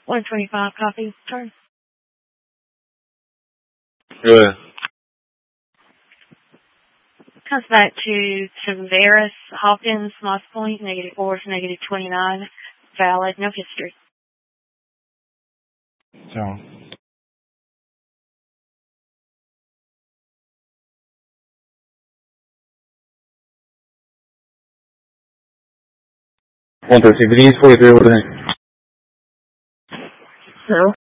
125 copy. Turn. Go ahead. Comes back to Severus Hawkins, Moss Point, -4 to -29. Valid, no history. So. 113, Denise 43, what the heck? Hello?